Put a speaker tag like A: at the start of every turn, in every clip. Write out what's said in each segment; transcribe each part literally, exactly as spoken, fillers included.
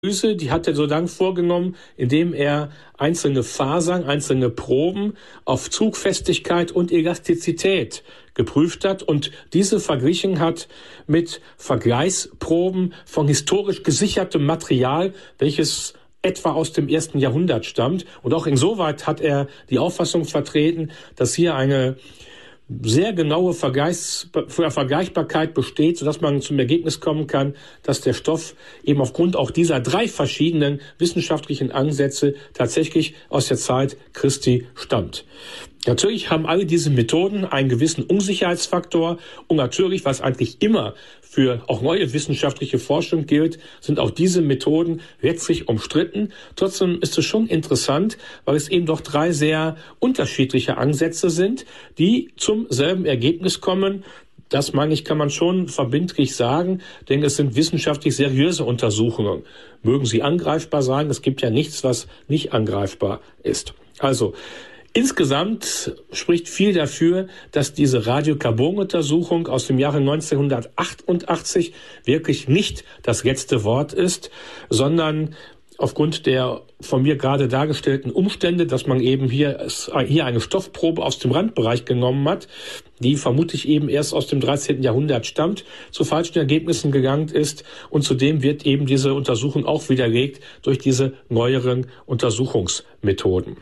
A: Die hat er so dann vorgenommen, indem er einzelne Fasern, einzelne Proben auf Zugfestigkeit und Elastizität geprüft hat und diese verglichen hat mit Vergleichsproben von historisch gesichertem Material, welches etwa aus dem ersten Jahrhundert stammt. Und auch insoweit hat er die Auffassung vertreten, dass hier eine sehr genaue Vergleichs- Vergleichbarkeit besteht, sodass man zum Ergebnis kommen kann, dass der Stoff eben aufgrund auch dieser drei verschiedenen wissenschaftlichen Ansätze tatsächlich aus der Zeit Christi stammt. Natürlich haben alle diese Methoden einen gewissen Unsicherheitsfaktor und natürlich, was eigentlich immer für auch neue wissenschaftliche Forschung gilt, sind auch diese Methoden letztlich umstritten. Trotzdem ist es schon interessant, weil es eben doch drei sehr unterschiedliche Ansätze sind, die zum selben Ergebnis kommen. Das, meine ich, kann man schon verbindlich sagen, denn es sind wissenschaftlich seriöse Untersuchungen. Mögen sie angreifbar sein, es gibt ja nichts, was nicht angreifbar ist. Also, insgesamt spricht viel dafür, dass diese Radiokarbon-Untersuchung aus dem Jahre neunzehnhundertachtundachtzig wirklich nicht das letzte Wort ist, sondern aufgrund der von mir gerade dargestellten Umstände, dass man eben hier, hier eine Stoffprobe aus dem Randbereich genommen hat, die vermutlich eben erst aus dem dreizehnten Jahrhundert stammt, zu falschen Ergebnissen gegangen ist. Und zudem wird eben diese Untersuchung auch widerlegt durch diese neueren Untersuchungsmethoden.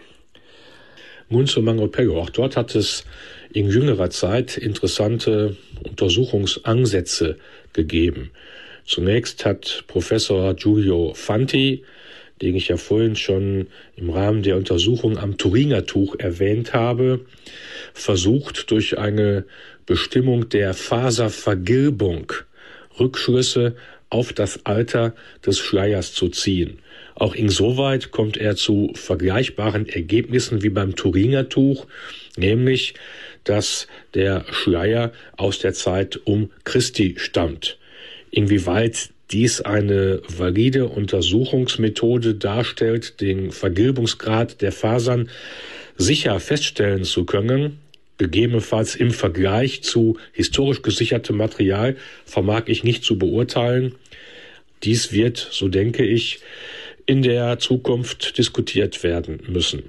A: Nun zu Mangopello. Auch dort hat es in jüngerer Zeit interessante Untersuchungsansätze gegeben. Zunächst hat Professor Giulio Fanti, den ich ja vorhin schon im Rahmen der Untersuchung am Thuringertuch erwähnt habe, versucht, durch eine Bestimmung der Faservergilbung Rückschlüsse auf das Alter des Schleiers zu ziehen. Auch insoweit kommt er zu vergleichbaren Ergebnissen wie beim Thuringertuch, nämlich, dass der Schleier aus der Zeit um Christi stammt. Inwieweit dies eine valide Untersuchungsmethode darstellt, den Vergilbungsgrad der Fasern sicher feststellen zu können, gegebenenfalls im Vergleich zu historisch gesichertem Material, vermag ich nicht zu beurteilen. Dies wird, so denke ich, in der Zukunft diskutiert werden müssen.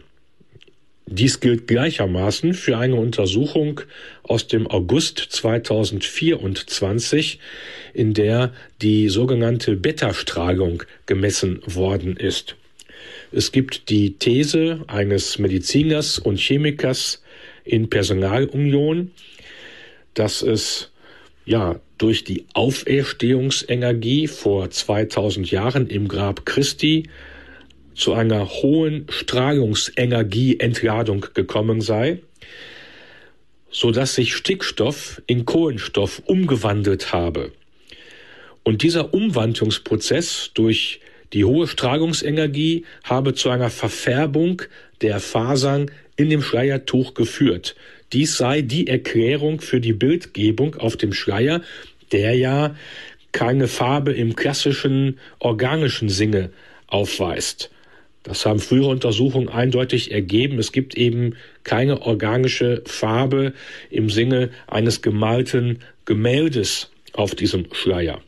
A: Dies gilt gleichermaßen für eine Untersuchung aus dem August zweitausendvierundzwanzig, in der die sogenannte Beta-Strahlung gemessen worden ist. Es gibt die These eines Mediziners und Chemikers in Personalunion, dass es ja durch die Auferstehungsenergie vor zweitausend Jahren im Grab Christi zu einer hohen Strahlungsenergieentladung gekommen sei, so dass sich Stickstoff in Kohlenstoff umgewandelt habe. Und dieser Umwandlungsprozess durch die hohe Strahlungsenergie habe zu einer Verfärbung der Fasern in dem Schleiertuch geführt. Dies sei die Erklärung für die Bildgebung auf dem Schleier, der ja keine Farbe im klassischen organischen Sinne aufweist. Das haben frühere Untersuchungen eindeutig ergeben. Es gibt eben keine organische Farbe im Sinne eines gemalten Gemäldes auf diesem Schleier.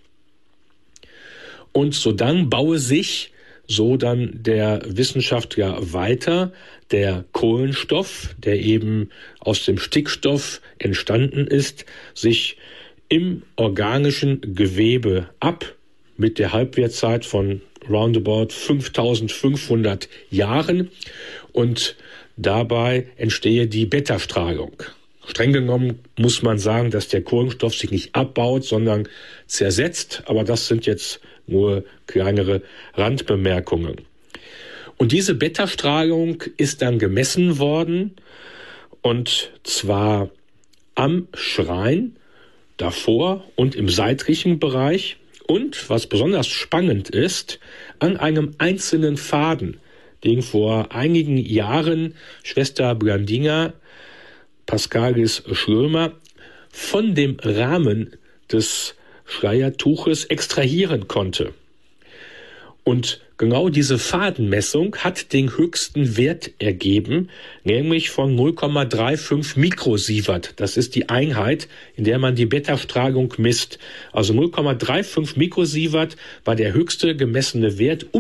A: Und so dann baue sich, so dann der Wissenschaftler weiter, der Kohlenstoff, der eben aus dem Stickstoff entstanden ist, sich im organischen Gewebe ab, mit der Halbwertszeit von roundabout fünftausendfünfhundert Jahren, und dabei entstehe die Beta-Strahlung. Streng genommen muss man sagen, dass der Kohlenstoff sich nicht abbaut, sondern zersetzt, aber das sind jetzt nur kleinere Randbemerkungen. Und diese Beta-Strahlung ist dann gemessen worden, und zwar am Schrein davor und im seitlichen Bereich. Und, was besonders spannend ist, an einem einzelnen Faden, den vor einigen Jahren Schwester Blandina Pascalis Schlömer von dem Rahmen des Schleiertuches extrahieren konnte. Und genau diese Fadenmessung hat den höchsten Wert ergeben, nämlich von null Komma fünfunddreißig Mikrosievert. Das ist die Einheit, in der man die Beta-Strahlung misst. Also null Komma fünfunddreißig Mikrosievert war der höchste gemessene Wert.